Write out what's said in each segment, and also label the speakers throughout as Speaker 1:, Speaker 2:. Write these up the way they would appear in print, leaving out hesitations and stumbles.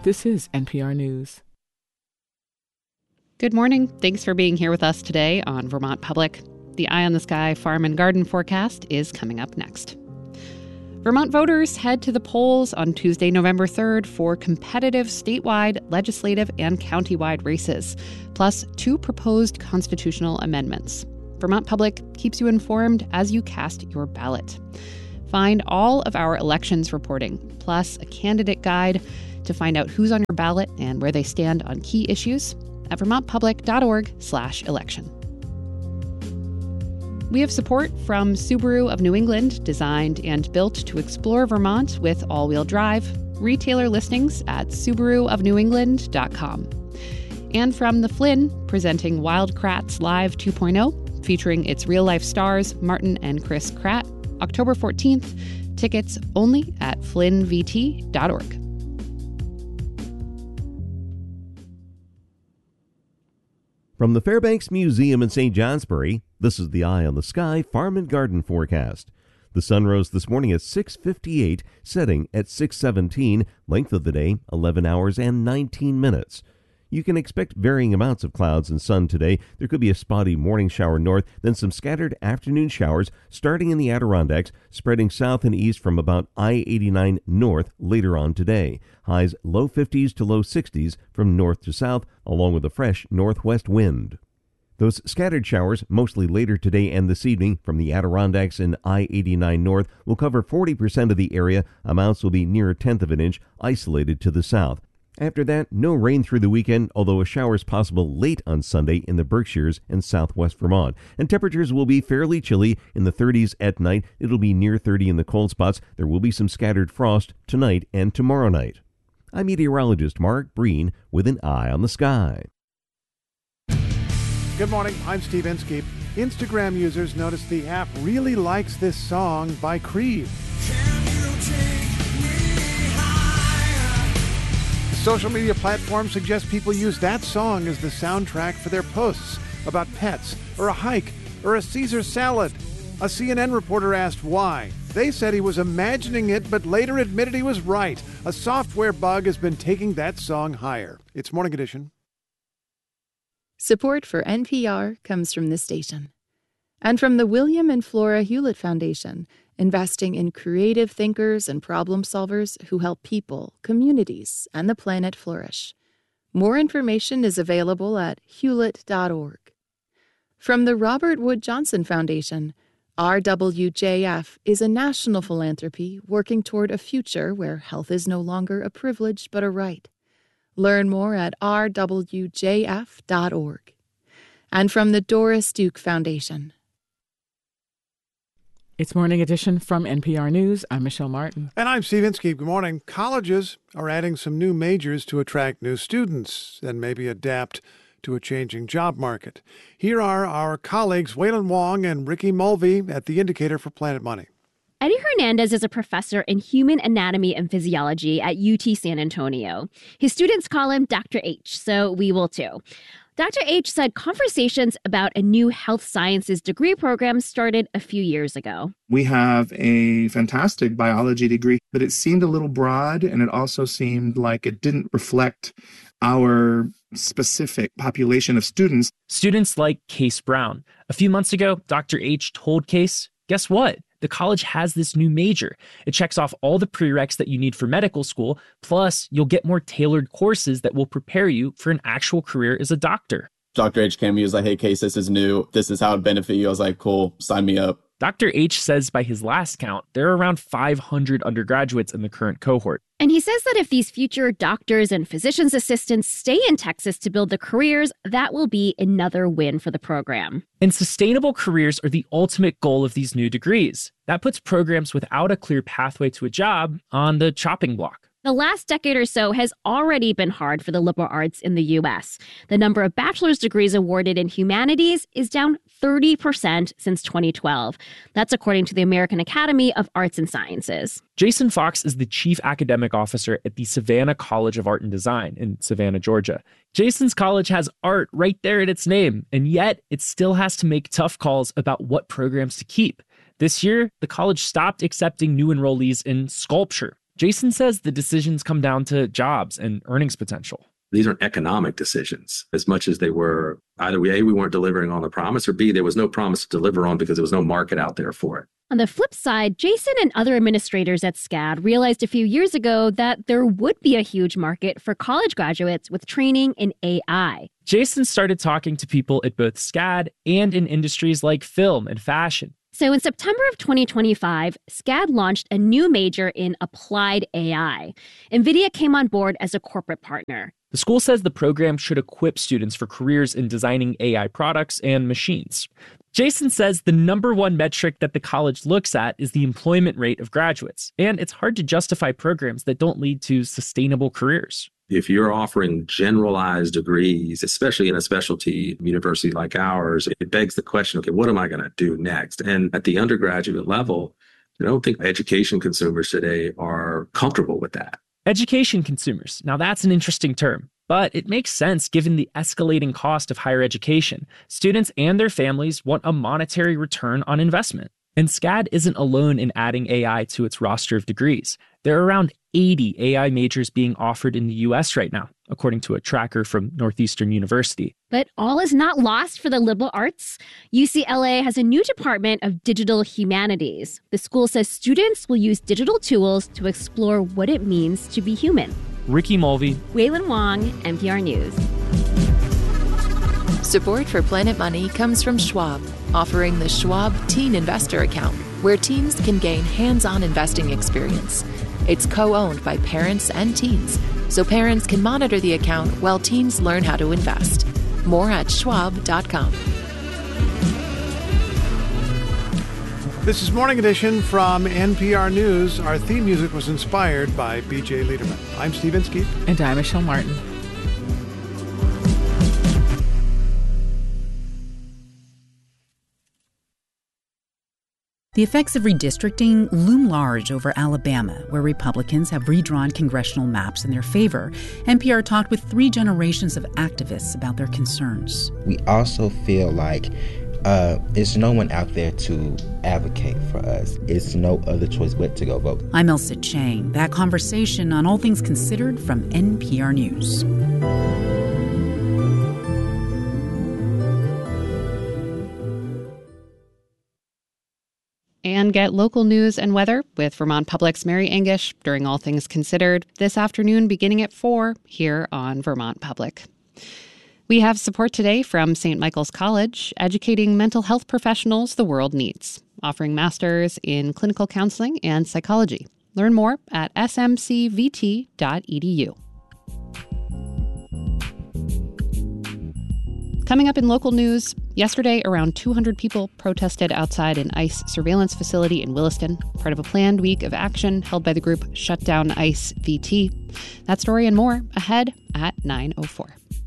Speaker 1: This is NPR News.
Speaker 2: Good morning. Thanks for being here with us today on Vermont Public. The Eye on the Sky Farm and Garden forecast is coming up next. Vermont voters head to the polls on Tuesday, November 3rd for competitive statewide, legislative, and countywide races, plus 2 proposed constitutional amendments. Vermont Public keeps you informed as you cast your ballot. Find all of our elections reporting, plus a candidate guide to find out who's on your ballot and where they stand on key issues at vermontpublic.org/election. We have support from Subaru of New England, designed and built to explore Vermont with all-wheel drive. Retailer listings at subaruofnewengland.com. And from the Flynn, presenting Wild Kratts Live 2.0, featuring its real-life stars, Martin and Chris Kratt, October 14th. Tickets only at flynnvt.org.
Speaker 3: From the Fairbanks Museum in St. Johnsbury, this is the Eye on the Sky Farm and Garden forecast. The sun rose this morning at 6:58, setting at 6:17, length of the day 11 hours and 19 minutes. You can expect varying amounts of clouds and sun today. There could be a spotty morning shower north, then some scattered afternoon showers starting in the Adirondacks, spreading south and east from about I-89 north later on today. Highs low 50s to low 60s from north to south, along with a fresh northwest wind. Those scattered showers, mostly later today and this evening from the Adirondacks and I-89 north, will cover 40% of the area. Amounts will be near a tenth of an inch, isolated to the south. After that, no rain through the weekend, although a shower is possible late on Sunday in the Berkshires and southwest Vermont. And temperatures will be fairly chilly in the 30s at night. It'll be near 30 in the cold spots. There will be some scattered frost tonight and tomorrow night. I'm meteorologist Mark Breen with an Eye on the Sky.
Speaker 4: Good morning, I'm Steve Inskeep. Instagram users noticed the app really likes this song by Creed. Social media platforms suggest people use that song as the soundtrack for their posts about pets, or a hike, or a Caesar salad. A CNN reporter asked why. They said he was imagining it, but later admitted he was right. A software bug has been taking that song higher. It's Morning Edition.
Speaker 5: Support for NPR comes from this station. And from the William and Flora Hewlett Foundation, investing in creative thinkers and problem solvers who help people, communities, and the planet flourish. More information is available at hewlett.org. From the Robert Wood Johnson Foundation, RWJF is a national philanthropy working toward a future where health is no longer a privilege but a right. Learn more at rwjf.org. And from the Doris Duke Foundation.
Speaker 1: It's Morning Edition from NPR News. I'm Michelle Martin.
Speaker 4: And I'm Steve Inskeep. Good morning. Colleges are adding some new majors to attract new students and maybe adapt to a changing job market. Here are our colleagues Waylon Wong and Ricky Mulvey at The Indicator for Planet Money.
Speaker 6: Eddie Hernandez is a professor in human anatomy and physiology at UT San Antonio. His students call him Dr. H, so we will too. Dr. H said conversations about a new health sciences degree program started a few years ago.
Speaker 7: We have a fantastic biology degree, but it seemed a little broad, and it also seemed like it didn't reflect our specific population of students.
Speaker 8: Students like Case Brown. A few months ago, Dr. H told Case, guess what? The college has this new major. It checks off all the prereqs that you need for medical school, plus you'll get more tailored courses that will prepare you for an actual career as a doctor.
Speaker 9: Dr. H came, he was like, hey, Case, this is new. This is how it benefit you. I was like, cool, sign me up.
Speaker 8: Dr. H says by his last count, there are around 500 undergraduates in the current cohort.
Speaker 6: And he says that if these future doctors and physician's assistants stay in Texas to build their careers, that will be another win for the program.
Speaker 8: And sustainable careers are the ultimate goal of these new degrees. That puts programs without a clear pathway to a job on the chopping block.
Speaker 6: The last decade or so has already been hard for the liberal arts in the U.S. The number of bachelor's degrees awarded in humanities is down 30% since 2012. That's according to the American Academy of Arts and Sciences.
Speaker 8: Jason Fox is the chief academic officer at the Savannah College of Art and Design in Savannah, Georgia. Jason's college has art right there in its name, and yet it still has to make tough calls about what programs to keep. This year, the college stopped accepting new enrollees in sculpture. Jason says the decisions come down to jobs and earnings potential.
Speaker 10: These aren't economic decisions as much as they were either A, we weren't delivering on the promise, or B, there was no promise to deliver on because there was no market out there for it.
Speaker 6: On the flip side, Jason and other administrators at SCAD realized a few years ago that there would be a huge market for college graduates with training in AI.
Speaker 8: Jason started talking to people at both SCAD and in industries like film and fashion.
Speaker 6: So in September of 2025, SCAD launched a new major in applied AI. NVIDIA came on board as a corporate partner.
Speaker 8: The school says the program should equip students for careers in designing AI products and machines. Jason says the number one metric that the college looks at is the employment rate of graduates, and it's hard to justify programs that don't lead to sustainable careers.
Speaker 10: If you're offering generalized degrees, especially in a specialty university like ours, it begs the question, okay, what am I going to do next? And at the undergraduate level, I don't think education consumers today are comfortable with that.
Speaker 8: Education consumers. Now that's an interesting term, but it makes sense given the escalating cost of higher education. Students and their families want a monetary return on investment. And SCAD isn't alone in adding AI to its roster of degrees. There are around 80 AI majors being offered in the U.S. right now, according to a tracker from Northeastern University.
Speaker 6: But all is not lost for the liberal arts. UCLA has a new department of digital humanities. The school says students will use digital tools to explore what it means to be human.
Speaker 8: Ricky Mulvey,
Speaker 6: Waylon Wong, NPR News.
Speaker 5: Support for Planet Money comes from Schwab, offering the Schwab Teen Investor Account, where teens can gain hands-on investing experience. It's co-owned by parents and teens, so parents can monitor the account while teens learn how to invest. More at schwab.com.
Speaker 4: This is Morning Edition from NPR News. Our theme music was inspired by B.J. Liederman. I'm Steve Inskeep.
Speaker 1: And I'm Michelle Martin.
Speaker 11: The effects of redistricting loom large over Alabama, where Republicans have redrawn congressional maps in their favor. NPR talked with 3 generations of activists about their concerns.
Speaker 12: We also feel like there's no one out there to advocate for us. It's no other choice but to go vote.
Speaker 11: I'm Elsa Chang. That conversation on All Things Considered from NPR News.
Speaker 2: And get local news and weather with Vermont Public's Mary Engish during All Things Considered this afternoon beginning at 4 here on Vermont Public. We have support today from St. Michael's College, educating mental health professionals the world needs, offering masters in clinical counseling and psychology. Learn more at smcvt.edu. Coming up in local news, yesterday around 200 people protested outside an ICE surveillance facility in Williston, part of a planned week of action held by the group Shut Down ICE VT. That story and more ahead at 9:04.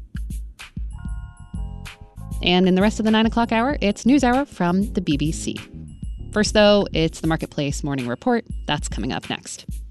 Speaker 2: And in the rest of the 9 o'clock hour, it's News Hour from the BBC. First, though, it's the Marketplace Morning Report. That's coming up next.